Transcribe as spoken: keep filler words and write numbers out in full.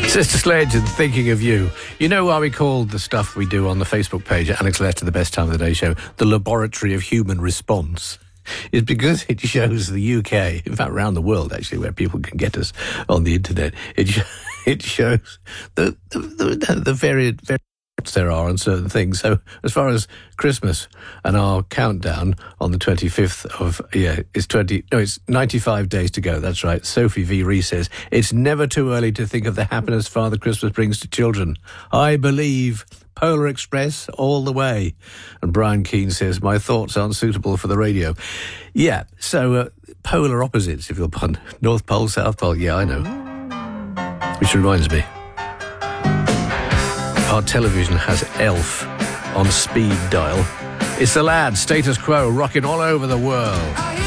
Sister Sledge and Thinking of You. You know why we called the stuff we do on the Facebook page at Alex Lester, the Best Time of the Day show, the Laboratory of Human Response? It's because it shows the U K, in fact around the world actually, where people can get us on the internet. It it shows the the, the, the very, very there are on certain things. So as far as Christmas and our countdown on the twenty-fifth of, yeah, it's twenty, no, it's ninety-five days to go. That's right. Sophie V. Rees says, it's never too early to think of the happiness Father Christmas brings to children. I believe Polar Express all the way. And Brian Keane says, my thoughts aren't suitable for the radio. Yeah, so uh, polar opposites, if you'll pardon. North Pole, South Pole, yeah, I know. Which reminds me, our television has Elf on speed dial. It's the lad, Status Quo, rocking all over the world.